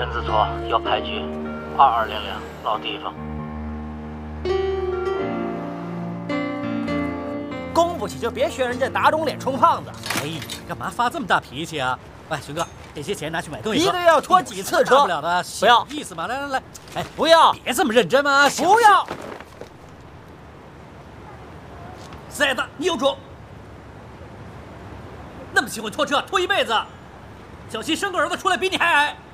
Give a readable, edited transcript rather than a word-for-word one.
认字错，要排局2200老地方。 供不起就别学人家打肿脸充胖子。 哎呀，干嘛发这么大脾气啊？哎，徐哥，这些钱拿去买东西。 一个月要拖几次车？ 大不了的， 不要意思嘛。来来来，哎， 不要， 别这么认真嘛。 不要。 崽子，你有种！那么喜欢拖车，拖一辈子，小心生个儿子出来比你还矮。